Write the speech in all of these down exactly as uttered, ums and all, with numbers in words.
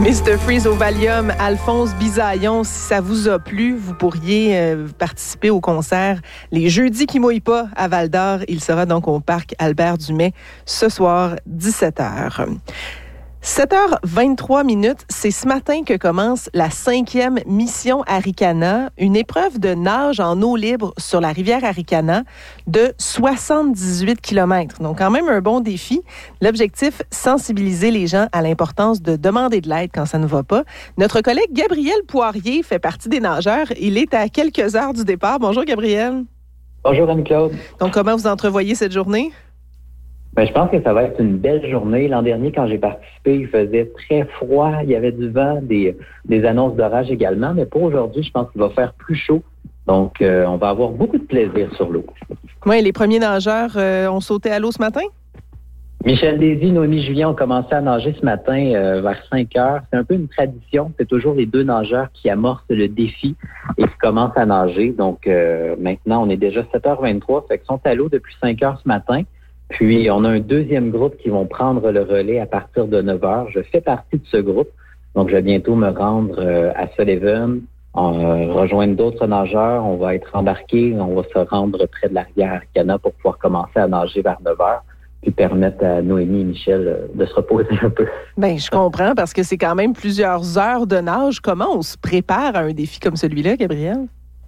mister Freeze au Valium, Alphonse Bisaillon, si ça vous a plu, vous pourriez euh, participer au concert Les Jeudis qui mouillent pas à Val-d'Or. Il sera donc au parc Albert Dumais ce soir, dix-sept heures. sept heures vingt-trois minutes, c'est ce matin que commence la cinquième mission Arikana, une épreuve de nage en eau libre sur la rivière Arikana de soixante-dix-huit kilomètres. Donc, quand même un bon défi. L'objectif, sensibiliser les gens à l'importance de demander de l'aide quand ça ne va pas. Notre collègue Gabriel Poirier fait partie des nageurs. Il est à quelques heures du départ. Bonjour, Gabriel. Bonjour, Anne-Claude. Donc, comment vous entrevoyez cette journée? Ben, je pense que ça va être une belle journée. L'an dernier, quand j'ai participé, il faisait très froid, il y avait du vent, des, des annonces d'orage également. Mais pour aujourd'hui, je pense qu'il va faire plus chaud. Donc, euh, on va avoir beaucoup de plaisir sur l'eau. Oui, les premiers nageurs euh, ont sauté à l'eau ce matin? Michel Daisy, Noémie Julien ont commencé à nager ce matin euh, vers cinq heures. C'est un peu une tradition. C'est toujours les deux nageurs qui amorcent le défi et qui commencent à nager. Donc, euh, maintenant, on est déjà sept heures vingt-trois. Fait qu'ils sont à l'eau depuis cinq heures ce matin. Puis, on a un deuxième groupe qui vont prendre le relais à partir de neuf heures. Je fais partie de ce groupe. Donc, je vais bientôt me rendre euh, à Sullivan, euh, rejoindre d'autres nageurs. On va être embarqués. On va se rendre près de la rivière Arikana pour pouvoir commencer à nager vers neuf heures, puis permettre à Noémie et Michel euh, de se reposer un peu. Bien, je comprends, parce que c'est quand même plusieurs heures de nage. Comment on se prépare à un défi comme celui-là, Gabriel?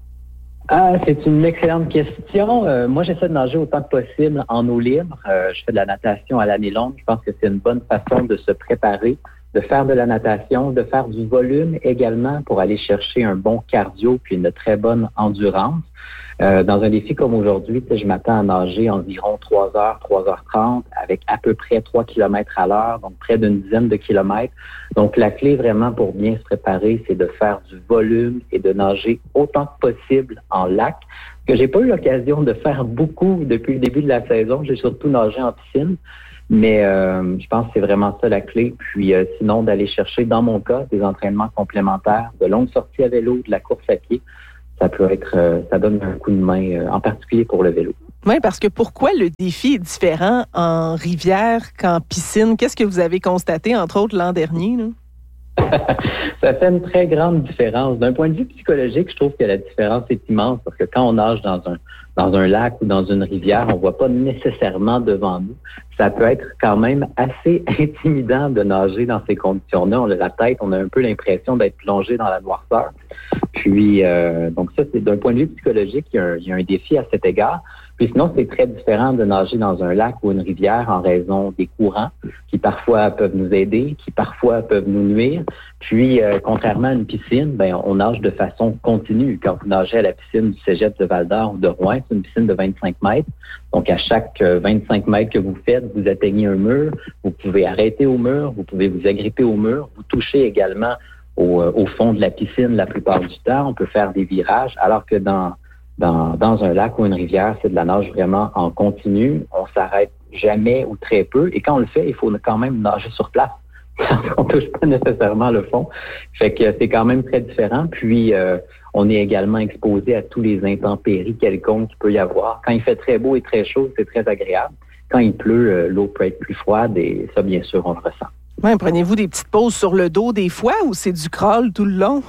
Ah, c'est une excellente question. Euh, moi, j'essaie de nager autant que possible en eau libre. Euh, je fais de la natation à l'année longue. Je pense que c'est une bonne façon de se préparer, de faire de la natation, de faire du volume également pour aller chercher un bon cardio puis une très bonne endurance. Euh, dans un défi comme aujourd'hui, je m'attends à nager environ trois heures, trois heures trente avec à peu près trois kilomètres à l'heure, donc près d'une dizaine de kilomètres. Donc, la clé vraiment pour bien se préparer, c'est de faire du volume et de nager autant que possible en lac, que j'ai pas eu l'occasion de faire beaucoup depuis le début de la saison. J'ai surtout nagé en piscine. Mais euh, je pense que c'est vraiment ça la clé. Puis euh, sinon, d'aller chercher, dans mon cas, des entraînements complémentaires, de longues sorties à vélo, de la course à pied. Ça peut être, euh, ça donne un coup de main, euh, en particulier pour le vélo. Oui, parce que pourquoi le défi est différent en rivière qu'en piscine? Qu'est-ce que vous avez constaté, entre autres, l'an dernier, là? Ça fait une très grande différence. D'un point de vue psychologique, je trouve que la différence est immense parce que quand on nage dans un dans un lac ou dans une rivière, on voit pas nécessairement devant nous. Ça peut être quand même assez intimidant de nager dans ces conditions-là. On a la tête, on a un peu l'impression d'être plongé dans la noirceur. Puis, euh, donc ça, c'est d'un point de vue psychologique, il y a un, il y a un défi à cet égard. Puis sinon, c'est très différent de nager dans un lac ou une rivière en raison des courants qui parfois peuvent nous aider, qui parfois peuvent nous nuire. Puis, euh, contrairement à une piscine, ben on nage de façon continue. Quand vous nagez à la piscine du Cégep de Val-d'Or ou de Rouen, c'est une piscine de vingt-cinq mètres. Donc, à chaque vingt-cinq mètres que vous faites, vous atteignez un mur. Vous pouvez arrêter au mur, vous pouvez vous agripper au mur. Vous touchez également au, au fond de la piscine la plupart du temps. On peut faire des virages, alors que dans Dans, dans un lac ou une rivière, c'est de la nage vraiment en continu. On s'arrête jamais ou très peu. Et quand on le fait, il faut quand même nager sur place. On touche pas nécessairement le fond. Fait que c'est quand même très différent. Puis, euh, on est également exposé à tous les intempéries quelconques qu'il peut y avoir. Quand il fait très beau et très chaud, c'est très agréable. Quand il pleut, euh, l'eau peut être plus froide et ça, bien sûr, on le ressent. Ouais, prenez-vous des petites pauses sur le dos des fois ou c'est du crawl tout le long?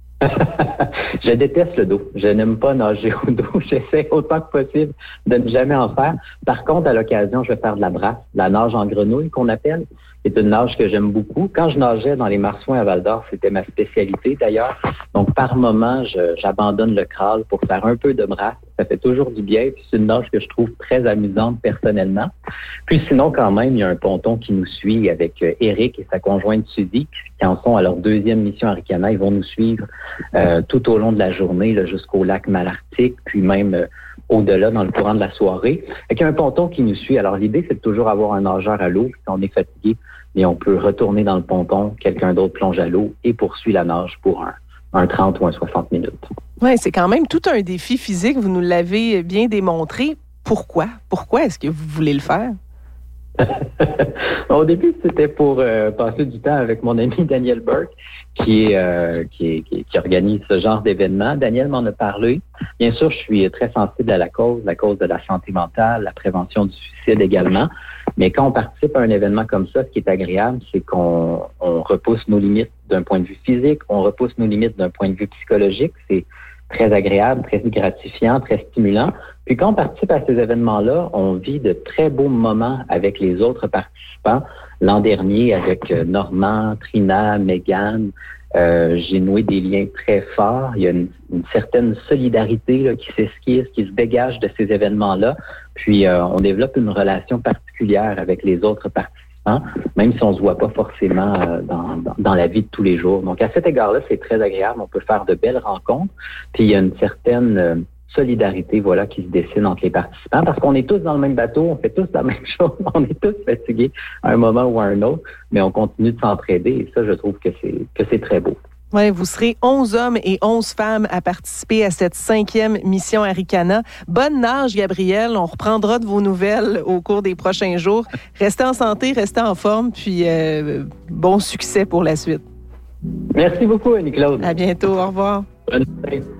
Je déteste le dos. Je n'aime pas nager au dos. J'essaie autant que possible de ne jamais en faire. Par contre, à l'occasion, je vais faire de la brasse, de la nage en grenouille qu'on appelle. C'est une nage que j'aime beaucoup. Quand je nageais dans les marsouins à Val-d'Or, c'était ma spécialité d'ailleurs. Donc, par moment, je, j'abandonne le crawl pour faire un peu de brasse. Ça fait toujours du bien. Puis c'est une nage que je trouve très amusante personnellement. Puis sinon, quand même, il y a un ponton qui nous suit avec Eric et sa conjointe Suzy, qui en sont à leur deuxième mission Arikana. Ils vont nous suivre euh, tout au long de la journée là, jusqu'au lac Malartic, puis même euh, au-delà dans le courant de la soirée. Il y a un ponton qui nous suit. Alors, l'idée, c'est de toujours avoir un nageur à l'eau. Si on est fatigué, et on peut retourner dans le ponton, quelqu'un d'autre plonge à l'eau et poursuit la nage pour un, un trente ou un soixante minutes. Oui, c'est quand même tout un défi physique. Vous nous l'avez bien démontré. Pourquoi? Pourquoi est-ce que vous voulez le faire? Au début, c'était pour euh, passer du temps avec mon ami Daniel Burke, qui, est, euh, qui, est, qui, qui organise ce genre d'événement. Daniel m'en a parlé. Bien sûr, je suis très sensible à la cause, la cause de la santé mentale, la prévention du suicide également. Mais quand on participe à un événement comme ça, ce qui est agréable, c'est qu'on on repousse nos limites d'un point de vue physique, on repousse nos limites d'un point de vue psychologique. C'est très agréable, très gratifiant, très stimulant. Puis quand on participe à ces événements-là, on vit de très beaux moments avec les autres participants. L'an dernier, avec Normand, Trina, Mégane, euh, j'ai noué des liens très forts. Il y a une, une certaine solidarité là, qui s'esquisse, qui se dégage de ces événements-là. Puis euh, on développe une relation particulière avec les autres participants, même si on ne se voit pas forcément euh, dans, dans, dans la vie de tous les jours. Donc à cet égard-là, c'est très agréable. On peut faire de belles rencontres. Puis il y a une certaine euh, solidarité, voilà, qui se dessine entre les participants, parce qu'on est tous dans le même bateau, on fait tous la même chose, on est tous fatigués à un moment ou à un autre, mais on continue de s'entraider, et ça, je trouve que c'est que c'est très beau. Oui, vous serez onze hommes et onze femmes à participer à cette cinquième mission Arikana. Bonne nage, Gabriel. On reprendra de vos nouvelles au cours des prochains jours. Restez en santé, restez en forme, puis euh, bon succès pour la suite. Merci beaucoup, Annie-Claude. À bientôt. Au revoir. Bonne soirée.